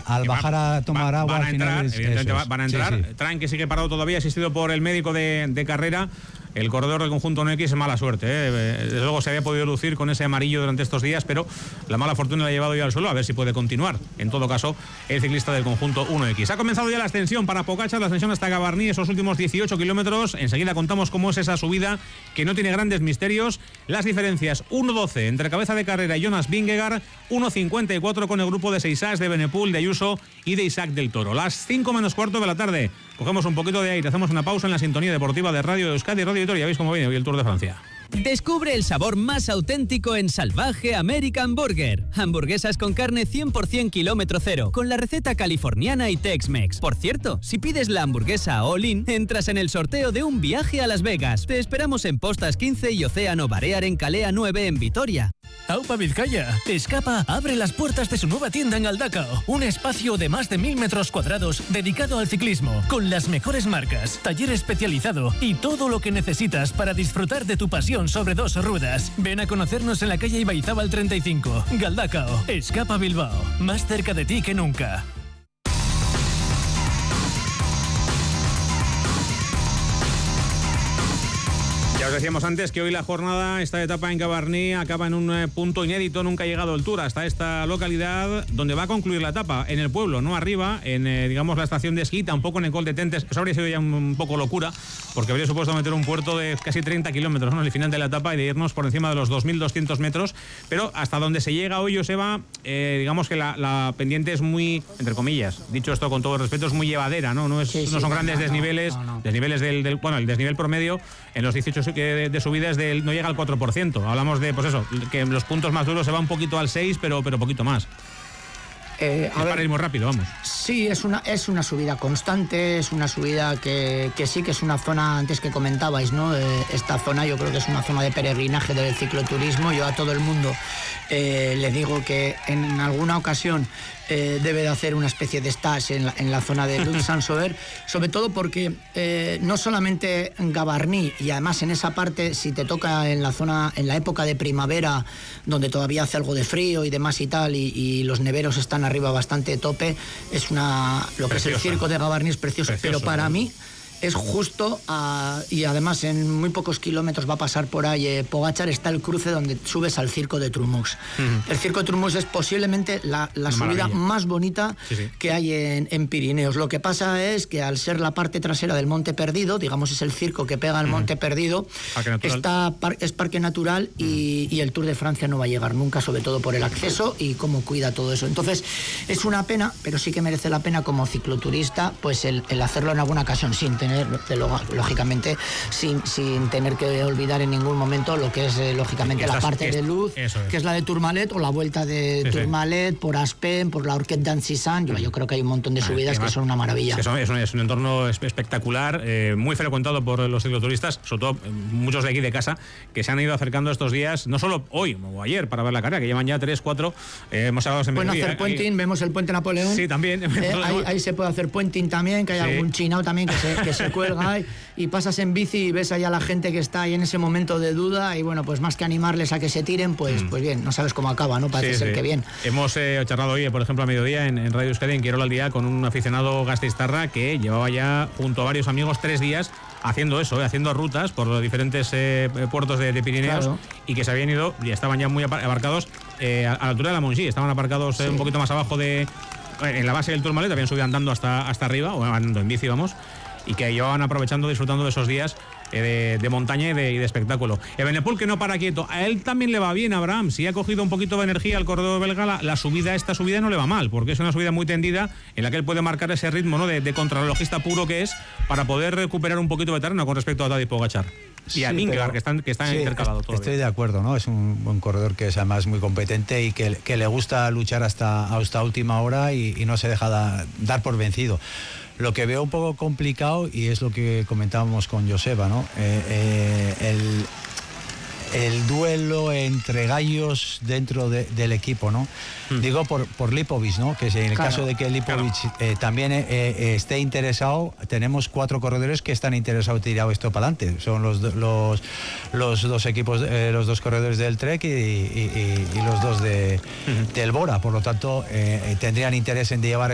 al bajar a tomar agua, van a entrar, evidentemente van a entrar. Sí. Traen que sigue parado todavía, asistido por el médico de carrera. El corredor del conjunto 1X es mala suerte, Desde luego se había podido lucir con ese amarillo durante estos días, pero la mala fortuna le ha llevado ya al suelo, a ver si puede continuar. En todo caso, el ciclista del conjunto 1X. Ha comenzado ya la ascensión para Pogačar, la ascensión hasta Gavarní, esos últimos 18 kilómetros. Enseguida contamos cómo es esa subida, que no tiene grandes misterios. Las diferencias, 1.12 entre cabeza de carrera y Jonas Vingegaard, 1.54 con el grupo de Seixas, de Benepul, de Ayuso y de Isaac del Toro. Las 5 menos cuarto de la tarde. Cogemos un poquito de aire, hacemos una pausa en la sintonía deportiva de Radio Euskadi, Radio Vitoria. ¿Veis cómo viene hoy el Tour de Francia? Descubre el sabor más auténtico en Salvaje American Burger. Hamburguesas con carne 100% kilómetro cero, con la receta californiana y Tex-Mex. Por cierto, si pides la hamburguesa all-in, entras en el sorteo de un viaje a Las Vegas. Te esperamos en Postas 15 y Océano Balear en Calea 9 en Vitoria. Aupa Vizcaya. Escapa abre las puertas de su nueva tienda en Galdakao. Un espacio de más de 1000 metros cuadrados dedicado al ciclismo, con las mejores marcas, taller especializado y todo lo que necesitas para disfrutar de tu pasión sobre dos ruedas. Ven a conocernos en la calle Ibaizábal 35, Galdakao. Escapa Bilbao. Más cerca de ti que nunca. Ya os decíamos antes que hoy la jornada, esta etapa en Gavarní, acaba en un punto inédito. Nunca ha llegado el Tour hasta esta localidad, donde va a concluir la etapa, en el pueblo, no arriba, en digamos la estación de esquí, tampoco en el Col de Tentes. Eso habría sido ya un poco locura, porque habría supuesto meter un puerto de casi 30 kilómetros, ¿no?, en el final de la etapa, y de irnos por encima de los 2.200 metros. Pero hasta donde se llega hoy, Joseba, digamos que la pendiente es muy, entre comillas, dicho esto con todo respeto, es muy llevadera, ¿no? No son grandes desniveles, desniveles del bueno, el desnivel promedio en los 18 de subidas no llega al 4%. Hablamos de, pues eso, que en los puntos más duros se va un poquito al 6, pero poquito más. Para ir muy rápido, vamos. Sí, es una subida constante, es una subida que sí, que es una zona, antes que comentabais, ¿no? Esta zona yo creo que es una zona de peregrinaje del cicloturismo. Yo a todo el mundo le digo que en alguna ocasión debe de hacer una especie de stage en la zona de Lutz-Saint-Sauveur, sobre todo porque no solamente en Gavarní, y además en esa parte, si te toca en la zona, en la época de primavera, donde todavía hace algo de frío y demás y tal, y los neveros están arriba bastante tope, es lo que es el circo de Gavarní es precioso, pero para mí es justo, y además en muy pocos kilómetros va a pasar por ahí Pogačar, está el cruce donde subes al circo de Trumux. El circo de Trumux es posiblemente la subida más bonita que hay en Pirineos. Lo que pasa es que al ser la parte trasera del Monte Perdido, digamos es el circo que pega al Monte Perdido, es parque natural, y el Tour de Francia no va a llegar nunca, sobre todo por el acceso y cómo cuida todo eso. Entonces es una pena, pero sí que merece la pena como cicloturista pues el hacerlo en alguna ocasión, sin tener, lógicamente, sin tener que olvidar en ningún momento lo que es lógicamente la parte de luz, que es la de Tourmalet, o la vuelta de Tourmalet por Aspen, por la Orquet d'Ansisan. Yo creo que hay un montón de subidas que son una maravilla. Es un entorno espectacular, muy frecuentado por los cicloturistas, sobre todo muchos de aquí de casa, que se han ido acercando estos días, no solo hoy o ayer para ver la carrera, que llevan ya 3, 4. Hemos hablado en Pueden hacer puenting, vemos el puente Napoleón. Sí, también. Ahí se puede hacer puenting también, que hay algún chinao también que se cuelga y pasas en bici y ves ahí a la gente que está ahí en ese momento de duda, y bueno, pues más que animarles a que se tiren, pues bien, no sabes cómo acaba, ¿no? Parece ser que bien. Hemos charlado hoy, por ejemplo, a mediodía en Radio Euskadi, en Quirol al Día, con un aficionado gasteiztarra que llevaba ya junto a varios amigos 3 días haciendo eso, haciendo rutas por los diferentes puertos de Pirineos, y que se habían ido y estaban ya muy abarcados a la altura de la Monjí, estaban aparcados un poquito más abajo en la base del Tourmalet, habían subido andando hasta arriba, o andando en bici, vamos, y que llevaban aprovechando, disfrutando de esos días de montaña y de espectáculo. Evenepoel, que no para quieto, a él también le va bien, Abraham. Si ha cogido un poquito de energía al corredor belga, esta subida no le va mal, porque es una subida muy tendida en la que él puede marcar ese ritmo, ¿no?, de contrarrelojista puro que es, para poder recuperar un poquito de terreno con respecto a Tadej Pogačar. Y a Vingegaard, que están intercalados todavía. Estoy de acuerdo, ¿no? Es un buen corredor que es además muy competente y que le gusta luchar hasta última hora y no se deja dar por vencido. Lo que veo un poco complicado, y es lo que comentábamos con Joseba, ¿no? El duelo entre gallos dentro del equipo, ¿no? Digo por Lipovic, ¿no? Que en el caso de que Lipovic también esté interesado, tenemos 4 corredores que están interesados en tirar esto para adelante. Son los dos equipos, los 2 corredores del Trek y los 2 del Bora. Por lo tanto, tendrían interés en llevar